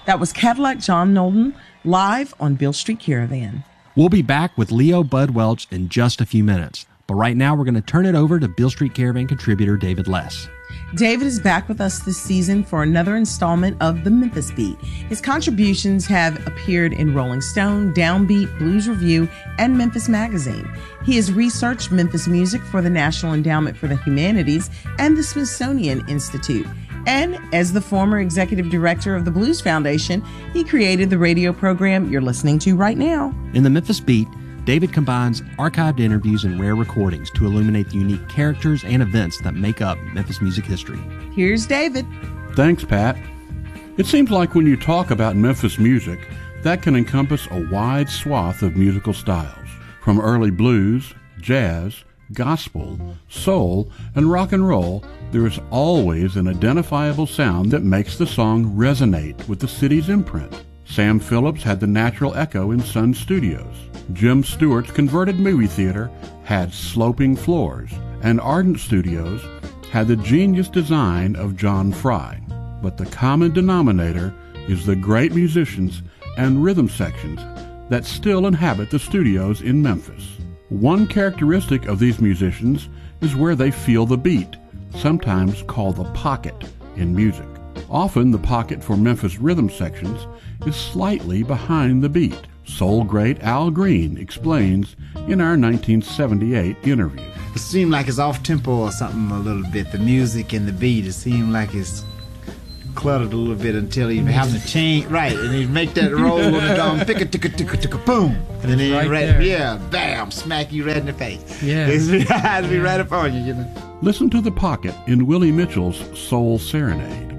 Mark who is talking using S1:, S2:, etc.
S1: That was Cadillac John Nolden live on Beale Street Caravan.
S2: We'll be back with Leo Bud Welch in just a few minutes. But right now, we're going to turn it over to Beale Street Caravan contributor David Less.
S1: David is back with us this season for another installment of the Memphis Beat. His contributions have appeared in Rolling Stone, Downbeat, Blues Review, and Memphis Magazine. He has researched Memphis music for the National Endowment for the Humanities and the Smithsonian Institute. And as the former executive director of the Blues Foundation, he created the radio program you're listening to right now.
S2: In the Memphis Beat, David combines archived interviews and rare recordings to illuminate the unique characters and events that make up Memphis music history.
S1: Here's David.
S3: Thanks, Pat. It seems like when you talk about Memphis music, that can encompass a wide swath of musical styles, from early blues, jazz, gospel, soul, and rock and roll. There is always an identifiable sound that makes the song resonate with the city's imprint. Sam Phillips had the natural echo in Sun Studios. Jim Stewart's converted movie theater had sloping floors, and Ardent Studios had the genius design of John Fry. But the common denominator is the great musicians and rhythm sections that still inhabit the studios in Memphis. One characteristic of these musicians is where they feel the beat, sometimes called the pocket in music. Often the pocket for Memphis rhythm sections is slightly behind the beat. Soul great Al Green explains in our 1978 interview.
S4: It seems like it's off-tempo or something a little bit, the music and the beat. It seems like it's cluttered a little bit until you have to change, right, and you make that roll on the drum, boom, and then yeah, bam, smack you right in the face.
S5: Yeah.
S4: It's be right upon you, you know.
S3: Listen to the pocket in Willie Mitchell's Soul Serenade.